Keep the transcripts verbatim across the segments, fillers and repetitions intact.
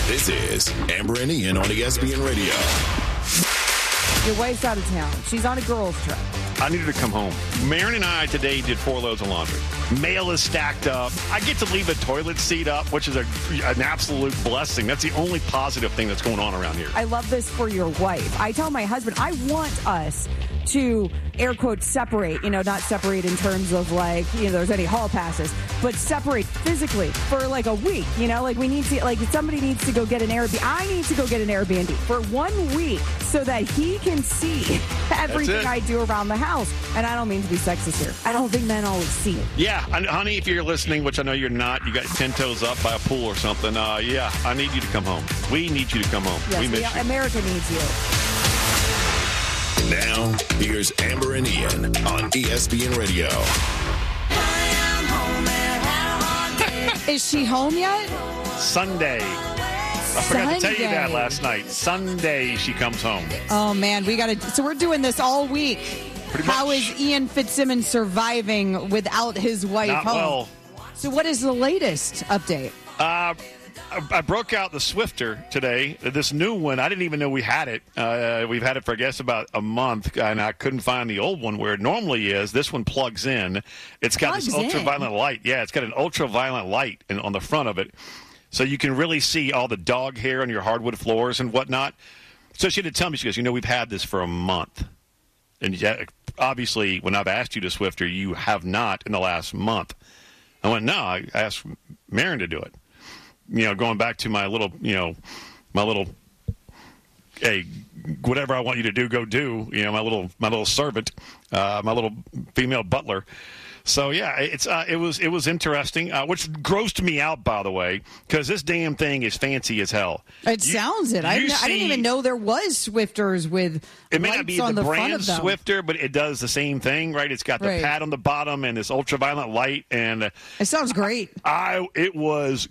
This is Amber and Ian on E S P N Radio. Your wife's out of town. She's on a girls' trip. I needed to come home. Marin and I today did four loads of laundry. Mail is stacked up. I get to leave the toilet seat up, which is a, an absolute blessing. That's the only positive thing that's going on around here. I love this for your wife. I tell my husband, I want us to, air quotes, separate, you know, not separate in terms of like, you know, there's any hall passes, but separate physically for like a week, you know, like we need to, like somebody needs to go get an Airbnb. I need to go get an Airbnb for one week so that he can see everything I do around the house. And I don't mean to be sexist here. I don't think men always see it. Yeah, and honey, if you're listening, which I know you're not, you got ten toes up by a pool or something, uh, yeah, I need you to come home. We need you to come home. Yes, we miss we, you. America needs you. Now, here's Amber and Ian on E S P N Radio. Is she home yet? Sunday. I forgot to tell you that last night. Sunday, she comes home. Oh, man, we got to. So we're doing this all week. Pretty How much. is Ian Fitzsimmons surviving without his wife Not home? well. So what is the latest update? Uh, I, I broke out the Swifter today. This new one, I didn't even know we had it. Uh, we've had it for, I guess, about a month, and I couldn't find the old one where it normally is. This one plugs in. It's got Plugs this in? ultraviolet light. Yeah, it's got an ultraviolet light in, on the front of it. So you can really see all the dog hair on your hardwood floors and whatnot. So she had to tell me, she goes, you know, we've had this for a month. And yeah, obviously, when I've asked you to Swifter, you have not in the last month. I went, no, I asked Marin to do it. You know, going back to my little, you know, my little, hey, whatever I want you to do, go do. You know, my little, my little servant, uh, my little female butler. So yeah, it's uh, it was it was interesting, uh, which grossed me out, by the way, because this damn thing is fancy as hell. It You- sounds it. I, you didn't- I didn't see- even know there was Swifters with It may lights not be on the, the, front brand of them. Swifter, but it does the same thing, right? It's got the Right. pad on the bottom and this ultraviolet light, and uh, It sounds great. I it was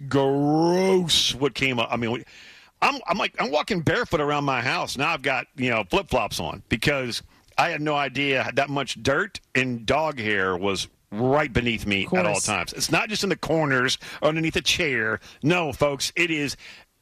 gross what came up. I mean, we- I'm I'm like I'm walking barefoot around my house now. I've got you know flip flops on because I had no idea that much dirt and dog hair was right beneath me at all course. times. It's not just in the corners or underneath a chair. No, folks, it is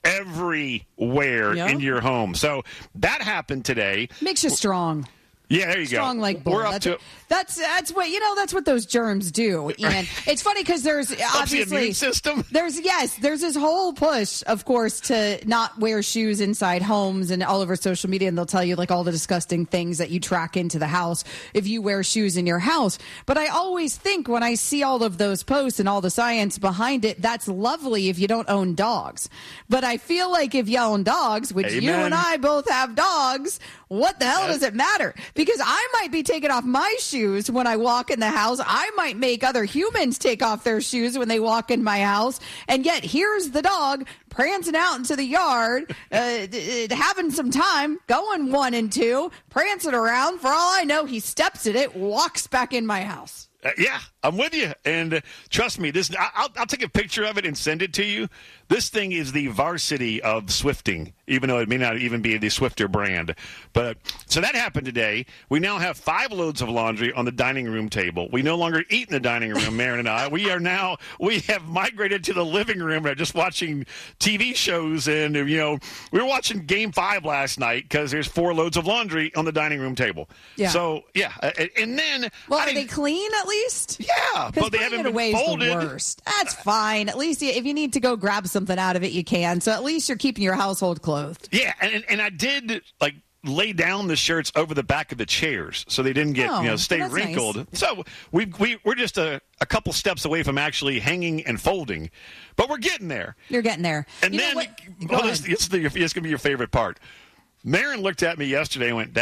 everywhere Yeah. in your home. So that happened today. Makes you strong. Yeah, there you Strong go. like bull. We're up that's, to that's that's what you know. That's what those germs do. Ian. It's funny because there's Helps the obviously immune system. there's yes there's this whole push, of course, to not wear shoes inside homes and all over social media, and they'll tell you like all the disgusting things that you track into the house if you wear shoes in your house. But I always think when I see all of those posts and all the science behind it, that's lovely if you don't own dogs. But I feel like if you own dogs, which you Amen. and I both have dogs, what the hell does it matter? Because I might be taking off my shoes when I walk in the house. I might make other humans take off their shoes when they walk in my house. And yet here's the dog prancing out into the yard, uh, d- d- having some time, going one and two, prancing around. For all I know, he steps in it, walks back in my house. Uh, yeah, I'm with you. And uh, trust me, this I, I'll, I'll take a picture of it and send it to you. This thing is the varsity of Swifting, even though it may not even be the Swifter brand. But so that happened today. We now have five loads of laundry on the dining room table. We no longer eat in the dining room, Marin and I. We are now, we have migrated to the living room. We're just watching T V shows. And, you know, we were watching Game five last night because there's four loads of laundry on the dining room table. Yeah. So, yeah. uh, And then. Well, I are they didn't- clean at least? Yeah, Because but they putting haven't it been away folded. is the worst. That's fine. At least if you need to go grab something out of it, you can. So at least you're keeping your household clothed. Yeah, and and I did like lay down the shirts over the back of the chairs so they didn't get Oh, you know stay that's wrinkled. nice. So we we we're just a, a couple steps away from actually hanging and folding, but we're getting there. You're getting there. And You know then what? Go well, ahead. this, this, is the- this is gonna be your favorite part. Marin looked at me yesterday and went,